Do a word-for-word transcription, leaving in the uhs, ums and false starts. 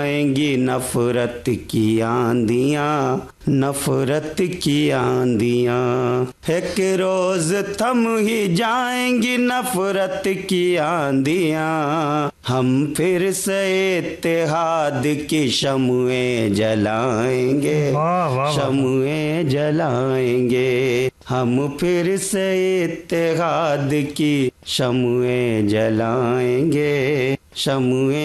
आएंगी नफरत की आंधियां, नफरत की आंधियां। एक रोज थम ही जाएंगी नफरत की आंधियां, हम फिर से इत्तेहाद की शम्एं जलाएंगे, शम्एं जलाएंगे। हम फिर से इत्तेहाद की शम्एं जलाएंगे, शम्एं